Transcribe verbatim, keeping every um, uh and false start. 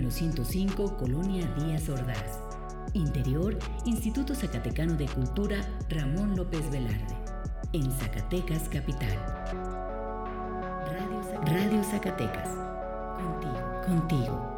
número ciento cinco, Colonia Díaz Ordaz. Interior, Instituto Zacatecano de Cultura Ramón López Velarde, en Zacatecas Capital. Radio Zacatecas. Radio Zacatecas. Contigo. Contigo.